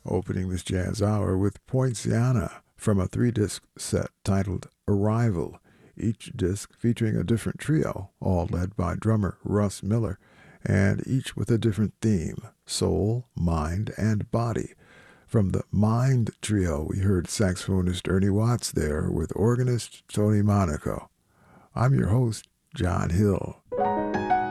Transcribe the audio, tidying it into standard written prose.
Opening this jazz hour with Poinciana from a 3-disc set titled Arrival, each disc featuring a different trio, all led by drummer Russ Miller, and each with a different theme: soul, mind, and body. From the Mind Trio, we heard saxophonist Ernie Watts there with organist Tony Monaco. I'm your host, John Hill.